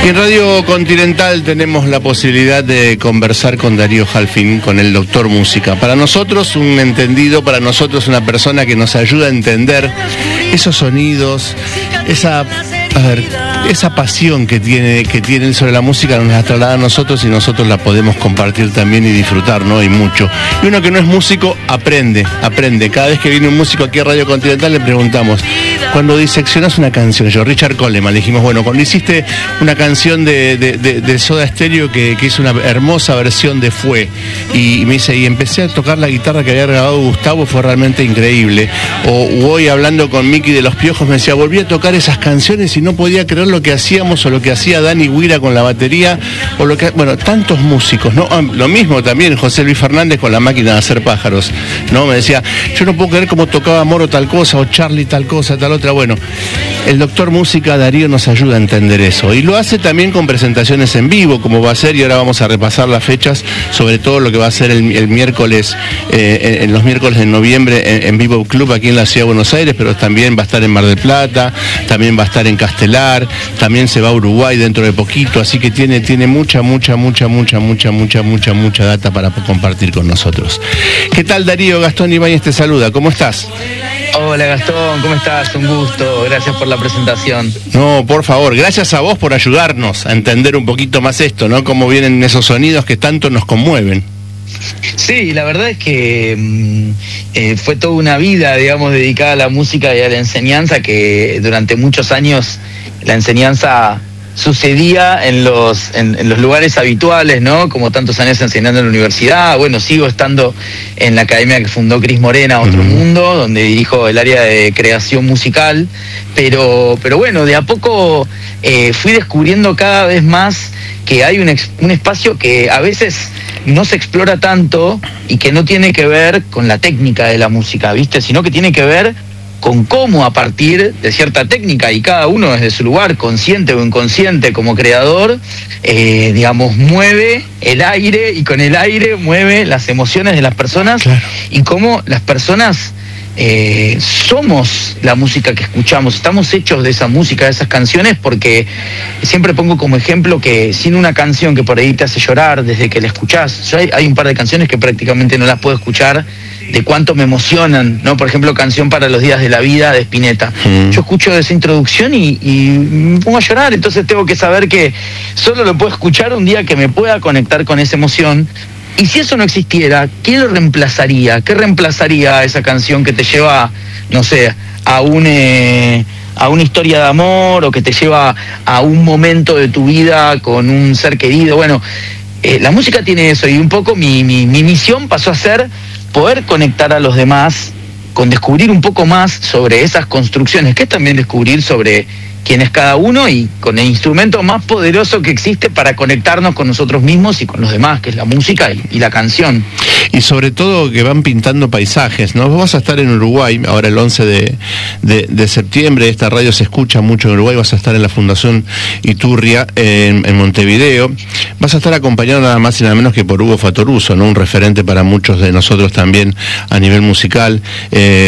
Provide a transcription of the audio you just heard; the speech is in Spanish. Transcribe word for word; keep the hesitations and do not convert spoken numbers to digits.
Y en Radio Continental tenemos la posibilidad de conversar con Darío Halfin, con el doctor música. Para nosotros un entendido, para nosotros una persona que nos ayuda a entender esos sonidos, esa, a ver, esa pasión que tiene, que tiene sobre la música, nos la traslada a nosotros y nosotros la podemos compartir también y disfrutar, ¿no? Y mucho. Y uno que no es músico, aprende, aprende. Cada vez que viene un músico aquí a Radio Continental le preguntamos, cuando diseccionas una canción, yo, Richard Coleman, le dijimos, bueno, cuando hiciste una canción de, de, de, de Soda Stereo que, que hizo una hermosa versión de Fue, y, y me dice, y empecé a tocar la guitarra que había grabado Gustavo, fue realmente increíble. O hoy hablando con Miki de Los Piojos, me decía, volví a tocar esas canciones y no podía creer lo que hacíamos, o lo que hacía Dani Guira con la batería, o lo que, bueno, tantos músicos, ¿no? Lo mismo también José Luis Fernández con la máquina de hacer pájaros, ¿no? Me decía, yo no puedo creer cómo tocaba Moro tal cosa, o Charlie tal cosa, tal otra. Bueno, el doctor música Darío nos ayuda a entender eso, y lo hace también con presentaciones en vivo, como va a ser, y ahora vamos a repasar las fechas, sobre todo lo que va a ser el, el miércoles, eh, en los miércoles de noviembre en, en Vivo Club aquí en la Ciudad de Buenos Aires, pero también va a estar en Mar del Plata, también va a estar en Castelar, también se va a Uruguay dentro de poquito, así que tiene, tiene mucha, mucha, mucha, mucha, mucha, mucha, mucha, mucha data para compartir con nosotros. ¿Qué tal, Darío? Gastón Ibáñez te saluda, ¿cómo estás? Hola Gastón, ¿cómo estás? Un gusto, gracias por la presentación. No, por favor, gracias a vos por ayudarnos a entender un poquito más esto, ¿no? Cómo vienen esos sonidos que tanto nos conmueven. Sí, la verdad es que eh, fue toda una vida, digamos, dedicada a la música y a la enseñanza, que durante muchos años la enseñanza sucedía en los, en, en los lugares habituales, ¿no? Como tantos años enseñando en la universidad. Bueno, sigo estando en la academia que fundó Cris Morena, Otro uh-huh. Mundo, donde dirijo el área de creación musical, pero, pero bueno, de a poco eh, fui descubriendo cada vez más que hay un, ex, un espacio que a veces no se explora tanto y que no tiene que ver con la técnica de la música, ¿viste? Sino que tiene que ver con cómo a partir de cierta técnica, y cada uno desde su lugar, consciente o inconsciente como creador, eh, digamos, mueve el aire, y con el aire mueve las emociones de las personas. Claro. Y cómo las personas eh, somos la música que escuchamos, estamos hechos de esa música, de esas canciones, porque siempre pongo como ejemplo que sin una canción que por ahí te hace llorar desde que la escuchás, yo hay, hay un par de canciones que prácticamente no las puedo escuchar de cuánto me emocionan, ¿no? Por ejemplo, Canción para los días de la vida de Spinetta. Mm. Yo escucho esa introducción y, y me pongo a llorar, entonces tengo que saber que solo lo puedo escuchar un día que me pueda conectar con esa emoción. Y si eso no existiera, ¿qué lo reemplazaría? ¿Qué reemplazaría a esa canción que te lleva, no sé, a un... Eh, a una historia de amor, o que te lleva a un momento de tu vida con un ser querido? Bueno, eh, la música tiene eso, y un poco mi, mi, mi misión pasó a ser poder conectar a los demás con descubrir un poco más sobre esas construcciones, que es también descubrir sobre quién es cada uno, y con el instrumento más poderoso que existe para conectarnos con nosotros mismos y con los demás, que es la música y, y la canción. Y sobre todo que van pintando paisajes, ¿no? Vos vas a estar en Uruguay, ahora el once de, de, de septiembre, esta radio se escucha mucho en Uruguay, vas a estar en la Fundación Iturria, en, en Montevideo, vas a estar acompañado nada más y nada menos que por Hugo Fatoruso, ¿no? Un referente para muchos de nosotros también a nivel musical. Eh,